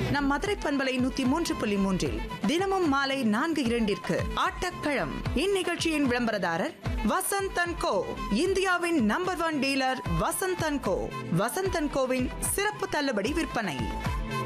நம் மதுரை பண்பலை 103.3 தினமும் மாலை 4:02 ஆட்டக்களம். இந்நிகழ்ச்சியின் விளம்பரதாரர் வசந்த் அண்ட் கோ, இந்தியாவின் number 1 dealer Vasanth and go. Vasanth and CoWIN சிறப்பு தள்ளுபடி விற்பனை.